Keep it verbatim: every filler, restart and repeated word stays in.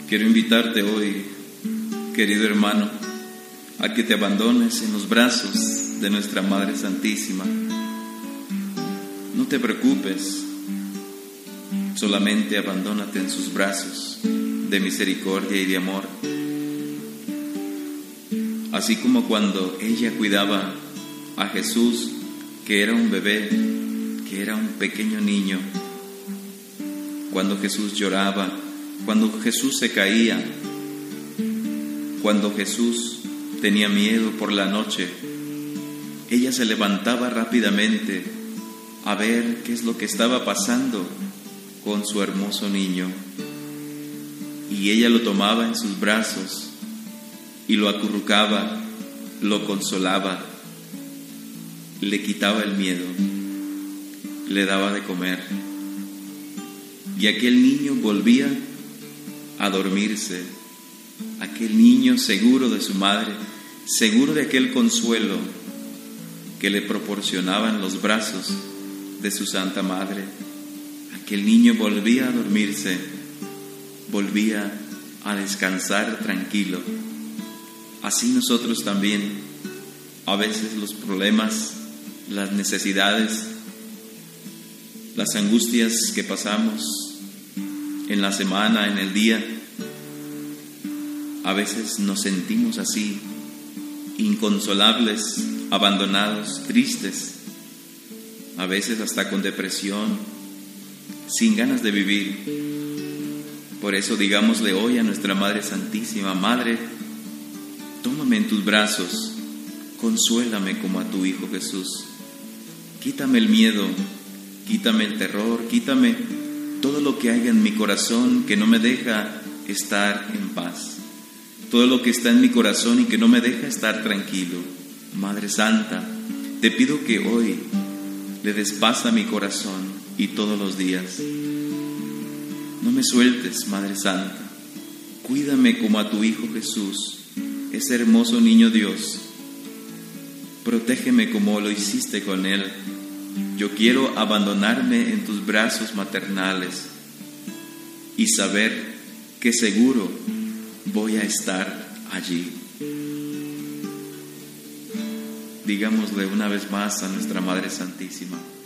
Quiero invitarte hoy, querido hermano, a que te abandones en los brazos de nuestra Madre Santísima. No te preocupes, solamente abandónate en sus brazos de misericordia y de amor. Así como cuando ella cuidaba a Jesús, que era un bebé, que era un pequeño niño, cuando Jesús lloraba, cuando Jesús se caía, cuando Jesús tenía miedo por la noche, ella se levantaba rápidamente a ver qué es lo que estaba pasando con su hermoso niño, y ella lo tomaba en sus brazos y lo acurrucaba, lo consolaba, le quitaba el miedo, le daba de comer, y aquel niño volvía a dormirse, aquel niño seguro de su madre, seguro de aquel consuelo que le proporcionaban los brazos de su Santa Madre. Aquel niño volvía a dormirse, volvía a descansar tranquilo. Así nosotros también, a veces los problemas, las necesidades, las angustias que pasamos en la semana, en el día, a veces nos sentimos así, inconsolables, abandonados, tristes, a veces hasta con depresión, sin ganas de vivir. Por eso digámosle hoy a nuestra Madre Santísima: Madre, tómame en tus brazos, consuélame como a tu Hijo Jesús. Quítame el miedo, quítame el terror, quítame todo lo que haya en mi corazón que no me deja estar en paz, todo lo que está en mi corazón y que no me deja estar tranquilo. Madre Santa, te pido que hoy le des paz a mi corazón y todos los días. No me sueltes, Madre Santa, cuídame como a tu Hijo Jesús, ese hermoso niño Dios. Protégeme como lo hiciste con Él. Yo quiero abandonarme en tus brazos maternales y saber que seguro voy a estar allí. Digámosle una vez más a nuestra Madre Santísima: